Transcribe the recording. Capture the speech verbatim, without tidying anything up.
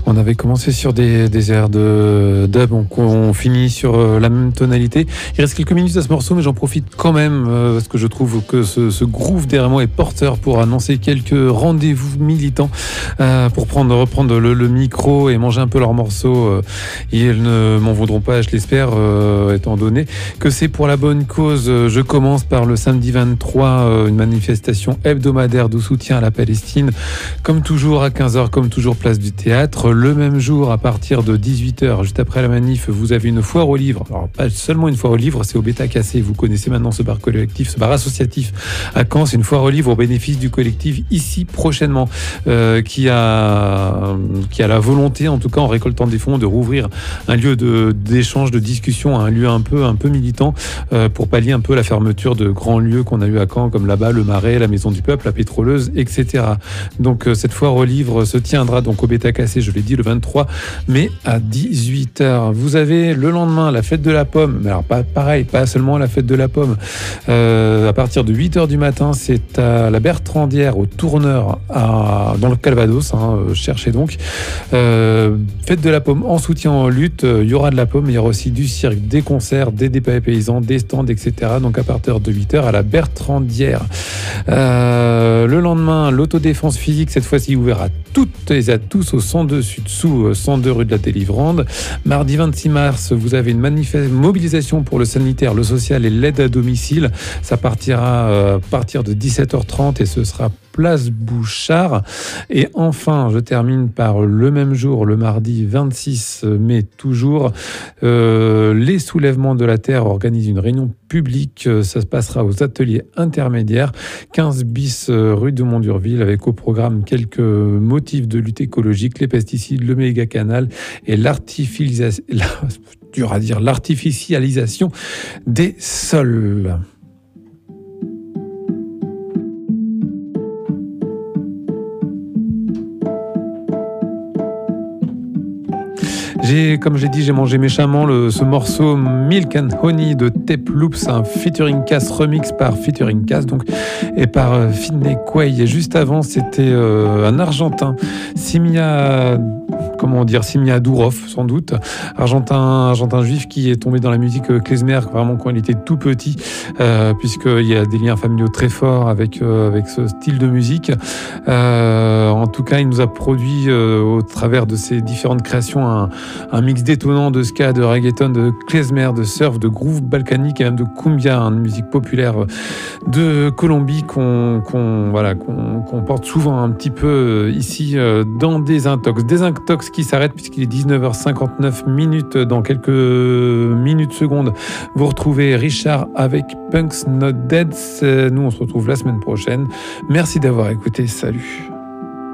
On avait commencé sur des, des airs de dub, on, on finit sur euh, la même tonalité. Il reste quelques minutes à ce morceau, mais j'en profite quand même euh, parce que je trouve que ce, ce groove derrière moi est porteur pour annoncer quelques rendez-vous militants euh, pour prendre, reprendre le, le micro et manger un peu leur morceau. Euh, ils ne m'en voudront pas, je l'espère, euh, étant donné que c'est pour la bonne cause. Je commence par le samedi vingt-trois, euh, une manifestation hebdomadaire de soutien à la Palestine, comme toujours à quinze heures, comme toujours place du Théâtre. Le même jour, à partir de dix-huit heures, juste après la manif, vous avez une foire aux livres. Alors, pas seulement une foire aux livres, c'est au Bêta Cassé. Vous connaissez maintenant ce bar collectif, ce bar associatif à Caen. C'est une foire aux livres au bénéfice du collectif Ici Prochainement, euh, qui a, qui a la volonté, en tout cas en récoltant des fonds, de rouvrir un lieu de, d'échange, de discussion, un lieu un peu, un peu militant, euh, pour pallier un peu la fermeture de grands lieux qu'on a eu à Caen, comme là-bas, le Marais, la Maison du Peuple, la Pétroleuse, et cetera. Donc, euh, cette foire aux livres se tiendra donc au Bêta Cassé, je l'ai dit, le vingt-trois mai à dix-huit heures. Vous avez le lendemain la fête de la pomme, mais alors pas pareil, pas seulement la fête de la pomme. Euh, à partir de huit heures du matin, c'est à la Bertrandière, au Tourneur, à, dans le Calvados, hein, euh, cherchez donc. Euh, fête de la pomme en soutien en lutte, euh, il y aura de la pomme, mais il y aura aussi du cirque, des concerts, des débats paysans, des stands, et cetera. Donc à partir de huit heures à la Bertrandière. Euh, le lendemain, l'autodéfense physique, cette fois-ci ouvert à toutes et à tous au cent deux Sud-Sous, cent deux rue de la Délivrande. Mardi vingt-six mars, vous avez une manifeste, mobilisation pour le sanitaire, le social et l'aide à domicile. Ça partira euh, à partir de dix-sept heures trente et ce sera place Bouchard. Et enfin, je termine par le même jour, le mardi vingt-six mai toujours, euh, les soulèvements de la Terre organisent une réunion publique. Ça se passera aux ateliers intermédiaires, quinze bis rue de Mondurville, avec au programme quelques motifs de lutte écologique, les pesticides, le méga canal et l'artificialisation, dur à dire, l'artificialisation des sols. J'ai, comme j'ai dit, j'ai mangé méchamment le, ce morceau Milk and Honey de Tape Loops, un featuring Cass remix par featuring Cass, donc, et par euh, Fidney Quay. Et juste avant, c'était euh, un Argentin, Simia, comment dire, Simia Dourov, sans doute, Argentin, Argentin juif qui est tombé dans la musique euh, klezmer vraiment quand il était tout petit, euh, puisqu'il y a des liens familiaux très forts avec, euh, avec ce style de musique. Euh, en tout cas, il nous a produit euh, au travers de ses différentes créations un un mix détonnant de ska, de reggaeton, de klezmer, de surf, de groove balkanique et même de cumbia, une musique populaire de Colombie qu'on, qu'on, voilà, qu'on, qu'on porte souvent un petit peu ici dans Désintox. Désintox qui s'arrête puisqu'il est dix-neuf heures cinquante-neuf minutes. Dans quelques minutes secondes, vous retrouvez Richard avec Punks Not Dead. Nous, on se retrouve la semaine prochaine. Merci d'avoir écouté. Salut.